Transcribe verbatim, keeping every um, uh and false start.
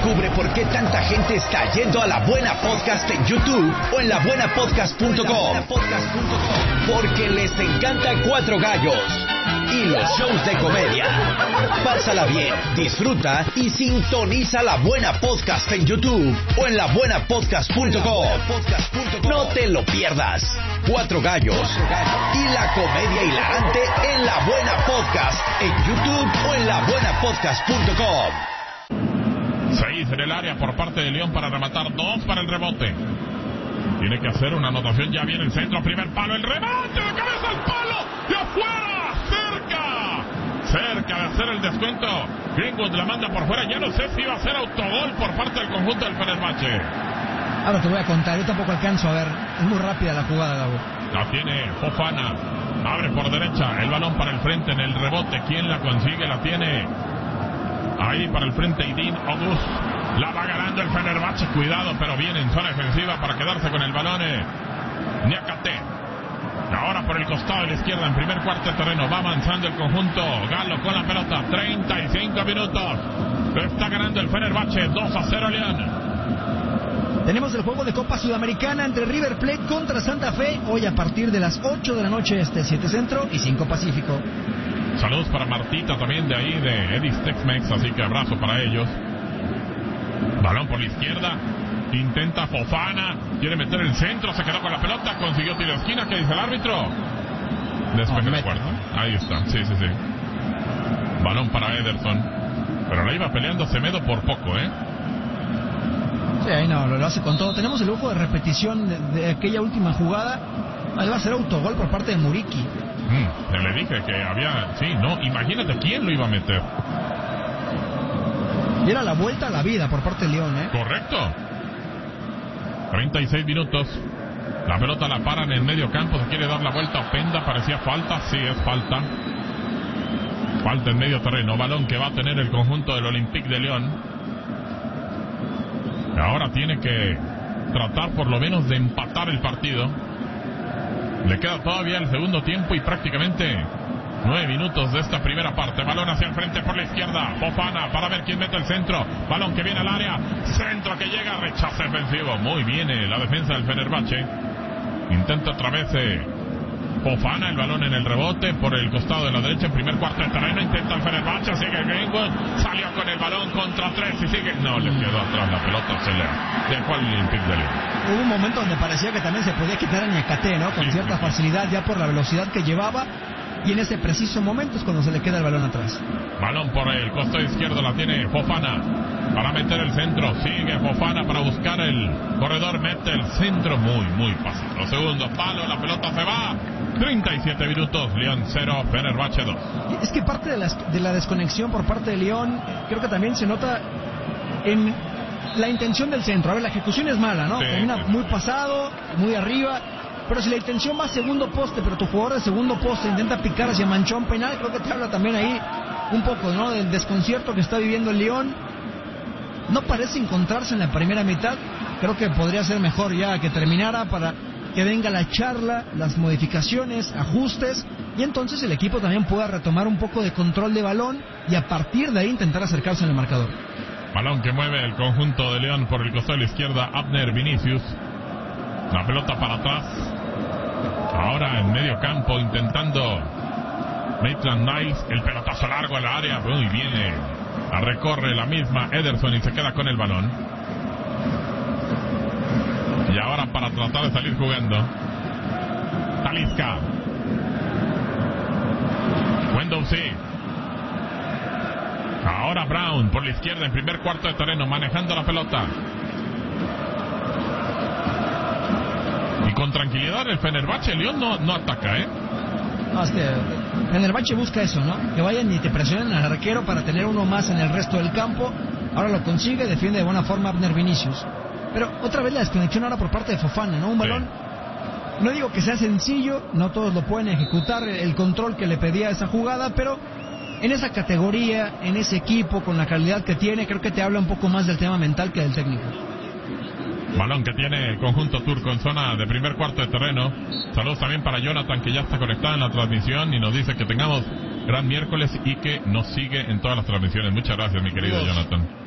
Descubre por qué tanta gente está yendo a La Buena Podcast en YouTube o en la buena podcast punto com. Porque les encanta Cuatro Gallos y los shows de comedia. Pásala bien, disfruta y sintoniza La Buena Podcast en YouTube o en la buena podcast punto com. No te lo pierdas. Cuatro Gallos y la comedia hilarante en La Buena Podcast en YouTube o en la buena podcast punto com. Seis en el área por parte de León para rematar, dos para el rebote. Tiene que hacer una anotación, ya viene el centro, primer palo, el remate de cabeza al palo y afuera, cerca, cerca de hacer el descuento. Greenwood la manda por fuera, ya no sé si va a ser autogol por parte del conjunto del Fenerbahce. Ahora te voy a contar, yo tampoco alcanzo a ver, es muy rápida la jugada, Gabo. La tiene Fofana, abre por derecha, el balón para el frente en el rebote, ¿quién la consigue? La tiene ahí para el frente Idin August. La va ganando el Fenerbahce, cuidado, pero viene en zona defensiva para quedarse con el balón. Eh. Niakate. Ahora por el costado de la izquierda, en primer cuarto de terreno, va avanzando el conjunto Galo con la pelota, treinta y cinco minutos. Está ganando el Fenerbahce, dos a cero León. Tenemos el juego de Copa Sudamericana entre River Plate contra Santa Fe, hoy a partir de las ocho de la noche, este siete Centro y cinco Pacífico. Saludos para Martita también de ahí, de Edis Tex-Mex, así que abrazo para ellos. Balón por la izquierda, intenta Fofana, quiere meter el centro, se quedó con la pelota, consiguió tiro de esquina, ¿qué dice el árbitro? Después no, del cuarto, ahí está, sí, sí, sí. Balón para Ederson, pero la iba peleando Semedo por poco, ¿eh? Sí, ahí no, lo, lo hace con todo. Tenemos el lujo de repetición de, de aquella última jugada, ahí va a ser autogol por parte de Muriqui. Mm, le dije que había, sí, no, imagínate quién lo iba a meter. Y era la vuelta a la vida por parte de León, ¿eh? Correcto. treinta y seis minutos. La pelota la para en el medio campo. Se quiere dar la vuelta a Openda. Parecía falta. Sí, es falta. Falta en medio terreno. Balón que va a tener el conjunto del Olympique de León. Ahora tiene que tratar por lo menos de empatar el partido. Le queda todavía el segundo tiempo y prácticamente nueve minutos de esta primera parte. Balón hacia el frente por la izquierda. Fofana para ver quién mete el centro. Balón que viene al área. Centro que llega. Rechazo defensivo. Muy bien eh, la defensa del Fenerbahce. Intenta otra vez eh, Fofana. El balón en el rebote por el costado de la derecha. En primer cuarto de terreno. Intenta el Fenerbahce. Sigue Greenwood. Salió con el balón contra tres y sigue. No, le quedó atrás la pelota. Se le dejó al Olympique de León. Hubo un momento donde parecía que también se podía quitar a Niakate, ¿no? Con sí, cierta sí, facilidad ya por la velocidad que llevaba. Y en ese preciso momento es cuando se le queda el balón atrás. Balón por el costado izquierdo, la tiene Fofana para meter el centro. Sigue Fofana para buscar el corredor, mete el centro muy, muy fácil. Los segundos palos, la pelota se va. treinta y siete minutos, León cero, Fenerbahce dos. Es que parte de la, de la desconexión por parte de León, creo que también se nota en la intención del centro. A ver, la ejecución es mala, ¿no? Sí, Termina sí, muy sí. pasado, muy arriba. Pero si la intención va a segundo poste, pero tu jugador de segundo poste intenta picar hacia manchón penal, creo que te habla también ahí un poco, ¿no? Del desconcierto que está viviendo el León. No parece encontrarse en la primera mitad. Creo que podría ser mejor ya que terminara para que venga la charla, las modificaciones, ajustes, y entonces el equipo también pueda retomar un poco de control de balón y a partir de ahí intentar acercarse en el marcador. Balón que mueve el conjunto de León por el costado de la izquierda, Abner Vinicius. La pelota para atrás. Ahora en medio campo intentando Maitland Niles, el pelotazo largo a la área, muy bien, eh, la recorre la misma Ederson y se queda con el balón. Y ahora para tratar de salir jugando, Talisca, Wendowsi. Ahora Brown por la izquierda en primer cuarto de terreno, manejando la pelota. Y con tranquilidad el Fenerbahce, León no, no ataca, ¿eh? No, es que Fenerbahce busca eso, ¿no? Que vayan y te presionen al arquero para tener uno más en el resto del campo. Ahora lo consigue, defiende de buena forma Abner Vinicius. Pero otra vez la desconexión ahora por parte de Fofana, ¿no? Un balón, sí. No digo que sea sencillo, no todos lo pueden ejecutar, el control que le pedía esa jugada, pero en esa categoría, en ese equipo, con la calidad que tiene, creo que te habla un poco más del tema mental que del técnico. Balón que tiene el conjunto turco en zona de primer cuarto de terreno. Saludos también para Jonathan, que ya está conectado en la transmisión y nos dice que tengamos gran miércoles y que nos sigue en todas las transmisiones. Muchas gracias, mi querido Jonathan.